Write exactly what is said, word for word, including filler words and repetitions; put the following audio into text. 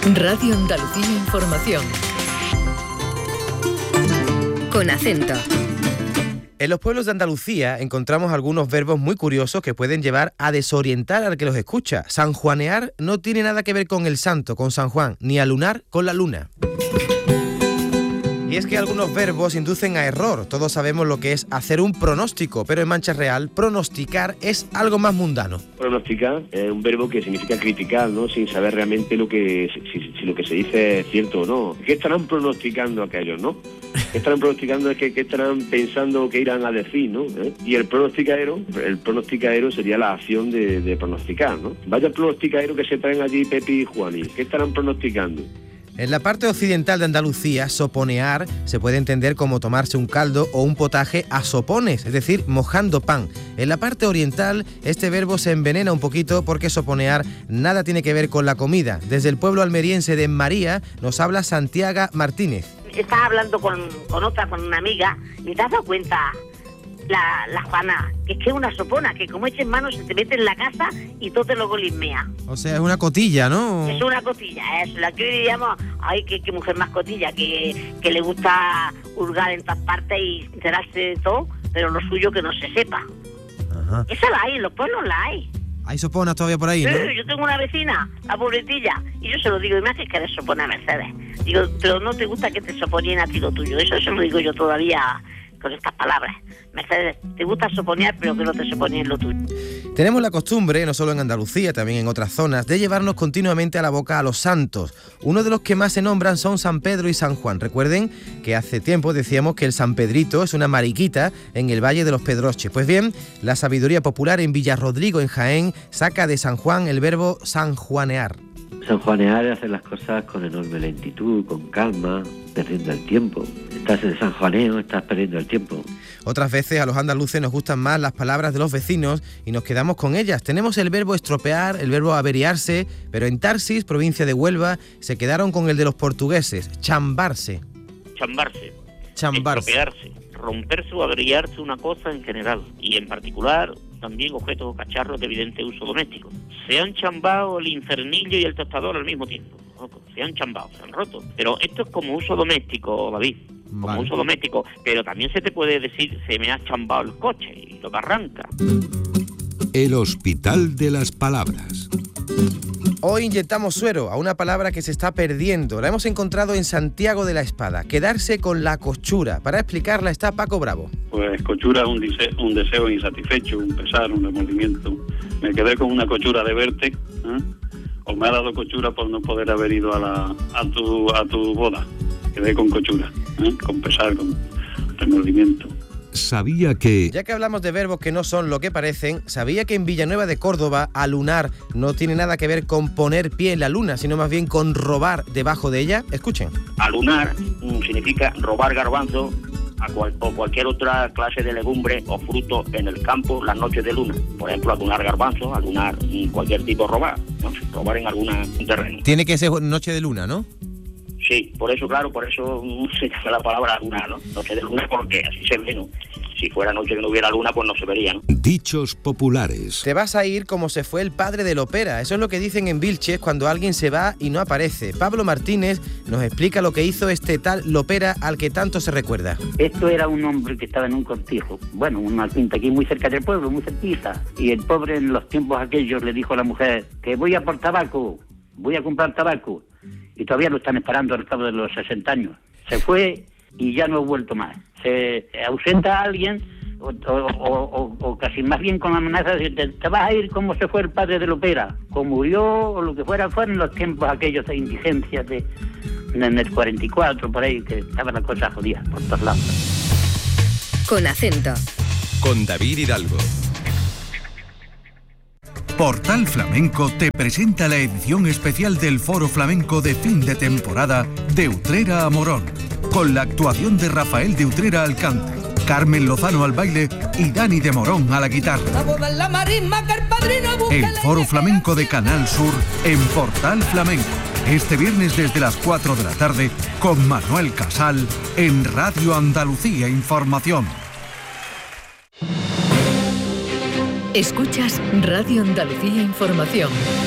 Radio Andalucía Información. Con acento. En los pueblos de Andalucía encontramos algunos verbos muy curiosos que pueden llevar a desorientar al que los escucha. Sanjuanear no tiene nada que ver con el santo, con San Juan, ni alunar con la luna. Y es que algunos verbos inducen a error. Todos sabemos lo que es hacer un pronóstico, pero en Mancha Real, pronosticar es algo más mundano. Pronosticar es un verbo que significa criticar, ¿no? Sin saber realmente lo que si, si lo que se dice es cierto o no. ¿Qué estarán pronosticando aquellos, no? ¿Qué estarán pronosticando? Es que, que estarán pensando que irán a decir, ¿no? ¿Eh? Y el pronosticaero, el pronosticaero sería la acción de, de pronosticar, ¿no? Vaya pronosticaero que se traen allí Pepi y Juani. ¿Qué estarán pronosticando? En la parte occidental de Andalucía, soponear se puede entender como tomarse un caldo o un potaje a sopones, es decir, mojando pan. En la parte oriental, este verbo se envenena un poquito porque soponear nada tiene que ver con la comida. Desde el pueblo almeriense de María nos habla Santiago Martínez. Estás hablando con, con otra, con una amiga, y te has dado cuenta, la, la Juana, que es que es una sopona, que como eches mano se te mete en la casa y todo te lo golismea. O sea, es una cotilla, ¿no? Es una cotilla, es la que hoy diríamos, ay, qué, qué mujer más cotilla, que, que le gusta hurgar en todas partes y enterarse de todo, pero lo suyo que no se sepa. Ajá. Esa la hay, en los pueblos la hay. Hay soponas todavía por ahí, ¿no? Sí, yo tengo una vecina, la pobretilla, y yo se lo digo, y me hace querer soponer a Mercedes. Digo, pero no te gusta que te soponien a ti lo tuyo, eso se lo digo yo todavía con estas palabras. Mercedes, te gusta soponear, pero que no te soponien lo tuyo. Tenemos la costumbre, no solo en Andalucía, también en otras zonas, de llevarnos continuamente a la boca a los santos. Uno de los que más se nombran son San Pedro y San Juan. Recuerden que hace tiempo decíamos que el San Pedrito es una mariquita en el Valle de los Pedroches. Pues bien, la sabiduría popular en Villarrodrigo, en Jaén, saca de San Juan el verbo sanjuanear. Sanjuanear es hacer las cosas con enorme lentitud, con calma, perdiendo el tiempo. Estás en sanjuaneo, estás perdiendo el tiempo. Otras veces a los andaluces nos gustan más las palabras de los vecinos y nos quedamos con ellas. Tenemos el verbo estropear, el verbo averiarse, pero en Tarsis, provincia de Huelva, se quedaron con el de los portugueses, chambarse. Chambarse. Chambarse. Estropearse. Romperse o averiarse una cosa en general. Y en particular, también objetos o cacharros de evidente uso doméstico. Se han chambado el infernillo y el tostador al mismo tiempo. Se han chambado, se han roto. Pero esto es como uso doméstico, David. Como vale. Uso doméstico. Pero también se te puede decir, se me ha chambado el coche y lo que arranca. El Hospital de las Palabras. Hoy inyectamos suero a una palabra que se está perdiendo. La hemos encontrado en Santiago de la Espada. Quedarse con la cochura. Para explicarla está Paco Bravo. Pues cochura es un, dise- un deseo insatisfecho, un pesar, un remordimiento. Me quedé con una cochura de verte, ¿eh? O me ha dado cochura por no poder haber ido a, la, a, tu, a tu boda. Quedé con cochura, ¿eh? Con pesar, con remordimiento. Sabía que... Ya que hablamos de verbos que no son lo que parecen, ¿sabía que en Villanueva de Córdoba, alunar no tiene nada que ver con poner pie en la luna, sino más bien con robar debajo de ella? Escuchen. Alunar mm, significa robar garbanzo a cual, o cualquier otra clase de legumbre o fruto en el campo las noches de luna. Por ejemplo, alunar garbanzo, alunar mm, cualquier tipo de robar, ¿no? Robar en algún terreno. Tiene que ser noche de luna, ¿no? Sí, por eso, claro, por eso se llama la palabra luna, ¿no? Noche de luna, porque así se ve, ¿no? Si fuera noche que no hubiera luna, pues no se vería, ¿no? Dichos populares. Te vas a ir como se fue el padre de Lopera. Eso es lo que dicen en Vilches cuando alguien se va y no aparece. Pablo Martínez nos explica lo que hizo este tal Lopera al que tanto se recuerda. Esto era un hombre que estaba en un cortijo, bueno, una quinta aquí muy cerca del pueblo, muy cerquita. Y el pobre en los tiempos aquellos le dijo a la mujer que voy a por tabaco, voy a comprar tabaco. Y todavía lo están esperando al cabo de los sesenta años. Se fue y ya no ha vuelto más. Se ausenta a alguien, o, o, o, o casi más bien con la amenaza de te, te vas a ir como se fue el padre de Lopera. Como murió o lo que fuera, fueron los tiempos aquellos de indigencia de, en el cuarenta y cuatro, por ahí, que estaba la cosa jodida por todos lados. Con acento. Con David Hidalgo. Portal Flamenco te presenta la edición especial del Foro Flamenco de fin de temporada de Utrera a Morón, con la actuación de Rafael de Utrera al cante, Carmen Lozano al baile y Dani de Morón a la guitarra. El Foro Flamenco de Canal Sur en Portal Flamenco, este viernes desde las cuatro de la tarde con Manuel Casal en Radio Andalucía Información. Escuchas Radio Andalucía Información.